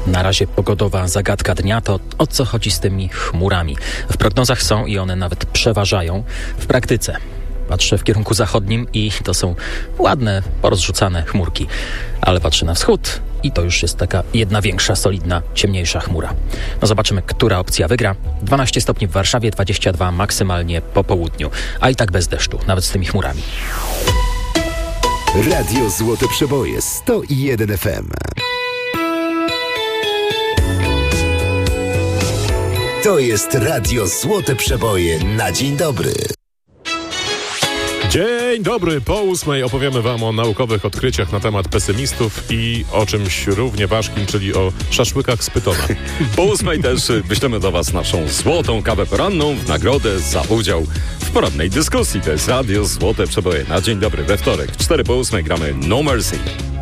Na razie pogodowa zagadka dnia to o co chodzi z tymi chmurami. W prognozach są i one nawet przeważają w praktyce. Patrzę w kierunku zachodnim i to są ładne, porozrzucane chmurki. Ale patrzę na wschód i to już jest taka jedna większa, solidna, ciemniejsza chmura. No zobaczymy, która opcja wygra. 12 stopni w Warszawie, 22 maksymalnie po południu. A i tak bez deszczu, nawet z tymi chmurami. Radio Złote Przeboje 101 FM. To jest Radio Złote Przeboje na dzień dobry. Dzień dobry, po 8 opowiemy wam o naukowych odkryciach na temat pesymistów i o czymś równie ważkim, czyli o szaszłykach z pytona. Po 8 też wyślemy do was naszą złotą kawę poranną w nagrodę za udział w porannej dyskusji. To jest Radio Złote Przeboje na dzień dobry we wtorek. 4 po 8 gramy No Mercy.